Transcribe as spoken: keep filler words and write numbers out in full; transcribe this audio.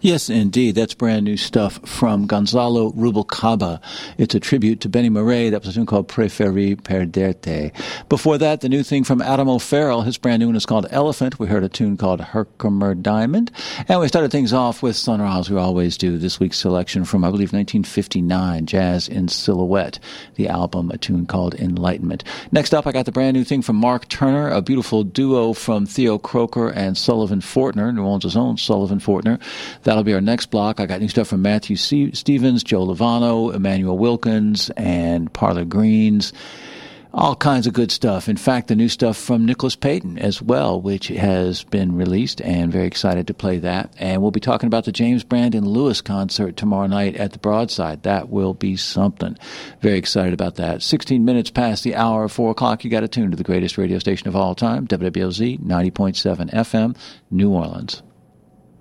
Yes, indeed. That's brand new stuff from Gonzalo Rubalcaba. It's a tribute to Benny Murray. That was a tune called Preferi Perderte. Before that, the new thing from Adam O'Farrell. His brand new one is called Elephant. We heard a tune called Herkimer Diamond. And we started things off with Sun Ra, as we always do. This week's selection from, I believe, nineteen fifty-nine, Jazz in Silhouette, the album, a tune called Enlightenment. Next up, I got the brand new thing from Mark Turner, a beautiful duo from Theo Croker and Sullivan Fortner, New Orleans' own Sullivan Fortner. That'll be our next block. I got new stuff from Matthew C- Stevens, Joe Lovano, Emmanuel Wilkins, and Parlor Greens. All kinds of good stuff. In fact, the new stuff from Nicholas Payton as well, which has been released, and very excited to play that. And we'll be talking about the James Brandon Lewis concert tomorrow night at the Broadside. That will be something. Very excited about that. sixteen minutes past the hour of four o'clock, you got to tune to the greatest radio station of all time, W W L Z ninety point seven F M, New Orleans.